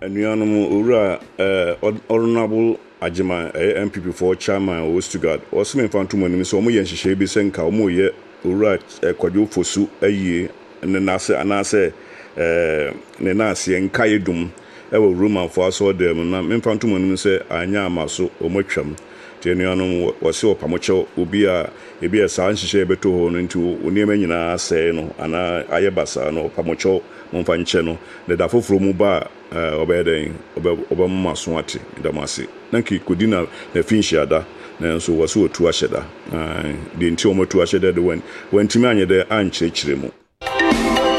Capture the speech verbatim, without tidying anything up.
anuanom owura honorable Ajima M P P for chairman o Stuttgart o se mfanto monim so mo ye nhihye bi se nka mo ye owura Kwadwo Fosu ayie ne nase anase eh ne nase nka yedum e wo Roman for aso dem na mfanto monim se anya amaso o motwam te anuanom wo se opamoche obi a ebi esa nhihye beto ho no nti oniema nyina se no ana ayebasa no opamoche momfa nche no ne da foforo mu ba obeden obe maso ate ndamase nanki kodina na finshi ada na nso waso otu ahyeda de nti omotu ahyeda de wen wantimi anye de anche chire mu